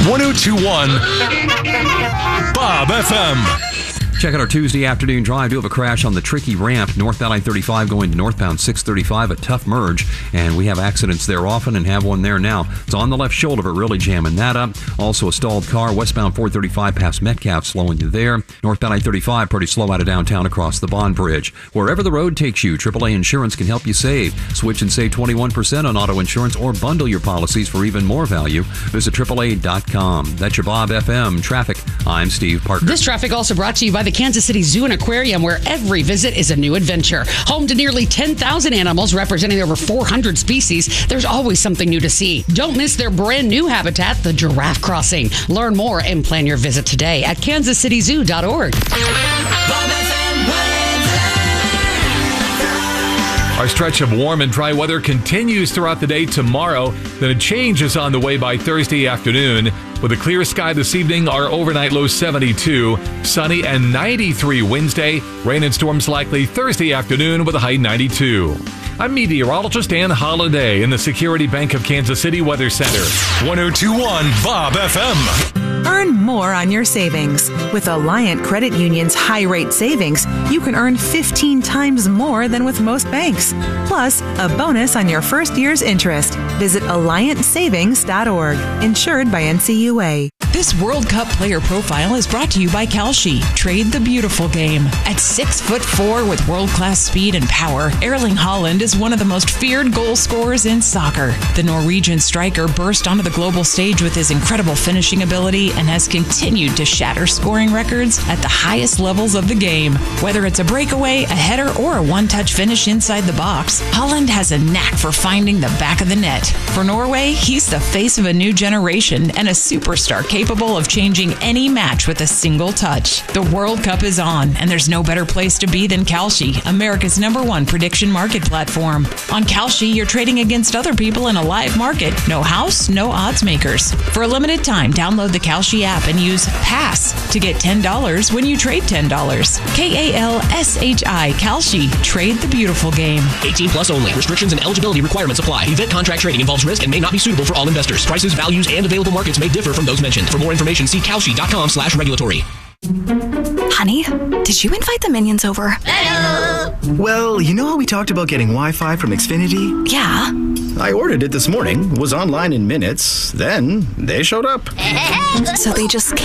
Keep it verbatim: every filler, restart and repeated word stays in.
one oh two point one Bob F M. Check out our Tuesday afternoon drive. Do have a crash on the tricky ramp northbound I thirty-five going to northbound six thirty-five, a tough merge, and we have accidents there often and have one there now. It's on the left shoulder, but really jamming that up. Also a stalled car westbound four thirty-five past Metcalf, slowing you there. Northbound I thirty-five pretty slow out of downtown across the Bond Bridge. Wherever the road takes you, triple A Insurance can help you save. Switch and save twenty-one percent on auto insurance or bundle your policies for even more value. Visit triple A dot com. That's your Bob F M traffic. I'm Steve Parker. This traffic also brought to you by the Kansas City Zoo and Aquarium, where every visit is a new adventure. Home to nearly ten thousand animals representing over four hundred species, there's always something new to see. Don't miss their brand new habitat, the Giraffe Crossing. Learn more and plan your visit today at kansas city zoo dot org. Our stretch of warm and dry weather continues throughout the day tomorrow. Then a change is on the way by Thursday afternoon. With a clear sky this evening, our overnight low seventy-two, sunny and ninety-three Wednesday. Rain and storms likely Thursday afternoon with a high ninety-two. I'm meteorologist Ann Holiday in the Security Bank of Kansas City Weather Center. one oh two point one Bob F M. Earn more on your savings. With Alliant Credit Union's high-rate savings, you can earn fifteen times more than with most banks. Plus, a bonus on your first year's interest. Visit alliant savings dot org. Insured by N C U A. This World Cup player profile is brought to you by Kalshi. Trade the beautiful game. At six foot four with world-class speed and power, Erling Haaland is one of the most feared goal scorers in soccer. The Norwegian striker burst onto the global stage with his incredible finishing ability and has continued to shatter scoring records at the highest levels of the game. Whether it's a breakaway, a header, or a one-touch finish inside the box, Haaland has a knack for finding the back of the net. For Norway, he's the face of a new generation and a superstar capable of changing any match with a single touch. The World Cup is on, and there's no better place to be than Kalshi, America's number one prediction market platform. On Kalshi, you're trading against other people in a live market. No house, no odds makers. For a limited time, download the Kalshi app and use PASS to get ten dollars when you trade ten dollars. K A L S H I, Kalshi. Trade the beautiful game. eighteen plus only. Restrictions and eligibility requirements apply. Event contract trading involves risk and may not be suitable for all investors. Prices, values, and available markets may differ from those mentioned. For more information, see kalshi dot com slash regulatory. Honey, did you invite the minions over? Hello. Well, you know how we talked about getting Wi-Fi from Xfinity? Yeah. I ordered it this morning, was online in minutes, then they showed up. So they just